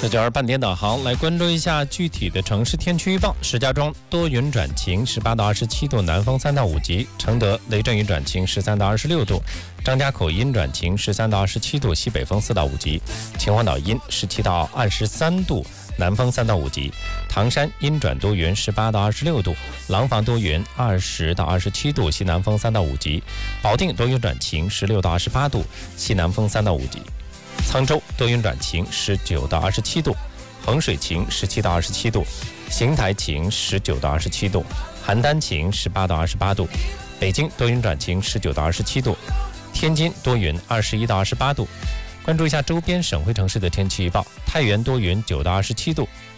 这就是半点导航，来关注一下具体的城市天气预报。石家庄多云转晴，18到27度，南风3到5级；承德雷阵雨转晴，13到26度；张家口阴转晴，13到27度，西北风4到5级；秦皇岛阴17到23度，南风3到5级；唐山阴转多云，18到26度；廊坊多云，20到27度，西南风3到5级；保定多云转晴，16到28度，西南风3到5级；沧州多云转晴，19到27度；衡水晴，17到27度；邢台晴，19到27度；邯郸晴，18到28度；北京多云转晴，19到27度；天津多云，21到28度。关注一下周边省会城市的天气预报：太原多云，9到27度；